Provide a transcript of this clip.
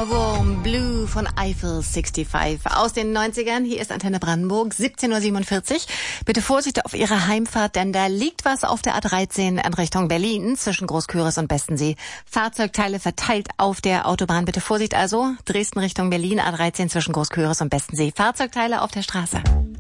Ohrwurm Blue von Eiffel 65 aus den 90ern. Hier ist Antenne Brandenburg, 17:47 Uhr. Bitte Vorsicht auf Ihrer Heimfahrt, denn da liegt was auf der A13 in Richtung Berlin zwischen Großküritz und Bestensee. Fahrzeugteile verteilt auf der Autobahn. Bitte Vorsicht also, Dresden Richtung Berlin, A13 zwischen Großküritz und Bestensee. Fahrzeugteile auf der Straße.